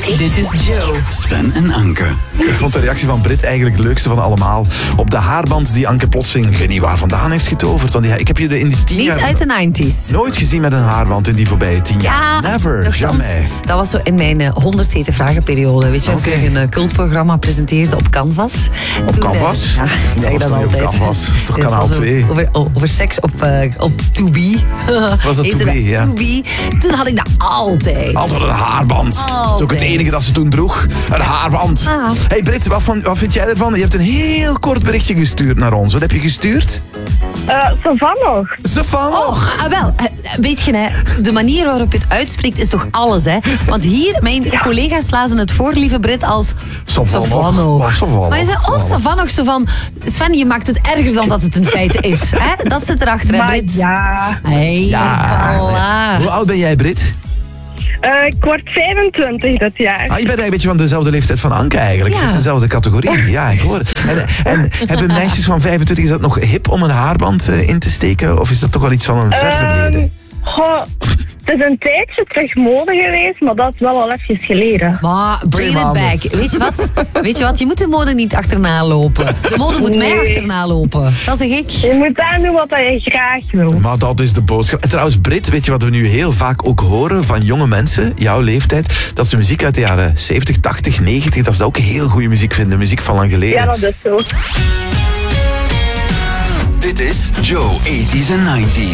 Dit is Joe. Sven en Anke. Ik vond de reactie van Brit eigenlijk het leukste van allemaal. Op de haarband die Anke plotseling, ik weet niet waar vandaan heeft getoverd. Want ik heb je in die 10 Niet jaar uit de 90s. nooit gezien met een haarband in die voorbije 10 jaar. Ja, Never, nogthans, jamais. Dat was zo in mijn 100 hete vragenperiode. Weet je, als Oké. ik een cultprogramma presenteerde op Canvas. Op Canvas? Ja, ik zeg was dat toch niet op altijd. Canvas? Dat is toch Het kanaal was 2? Over seks op To Be. Was dat Heette To Be, ja. To Be. Toen had ik dat altijd. Altijd een haarband. Dat is ook het enige dat ze toen droeg. Een haarband. Ah. Hey Brit, wat vind jij ervan? Je hebt een heel kort berichtje gestuurd naar ons. Wat heb je gestuurd? Van nog. Ze van. Weet je, hè, de manier waarop je het uitspreekt is toch alles, hè? Want hier, mijn collega's lazen het voor, lieve Brit, als Savannah. Maar je zei, Savannah, zo van... Sven, je maakt het erger dan dat het in feite is. Hè? Dat zit erachter, hè, Maar Brit? ja, Hey, voilà. Hoe oud ben jij, Brit? ik word 25 dat jaar. Je bent eigenlijk een beetje van dezelfde leeftijd van Anke eigenlijk. Je Ja. zit in dezelfde categorie. Ja, ik hoor het. En hebben meisjes van 25, is dat nog hip om een haarband in te steken? Of is dat toch wel iets van een ver verleden? Het is een tijdje terug mode geweest, maar dat is wel al even geleden. Maar bring it maanden. back. Weet je wat? Je moet de mode niet achterna lopen. De mode moet mij achterna lopen. Dat zeg ik. Je moet aandoen wat je graag wil. Maar dat is de boodschap. En trouwens, Brit, weet je wat we nu heel vaak ook horen van jonge mensen, jouw leeftijd, dat ze muziek uit de jaren 70, 80, 90, dat ze dat ook heel goede muziek vinden. Muziek van lang geleden. Ja, dat is zo. Dit is Joe 80s en 90s.